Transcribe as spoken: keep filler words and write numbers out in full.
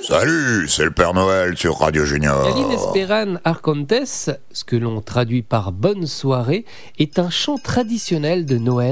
Salut, c'est le Père Noël sur Radio Junior. Galine Esperan Arcontes, ce que l'on traduit par bonne soirée, est un chant traditionnel de Noël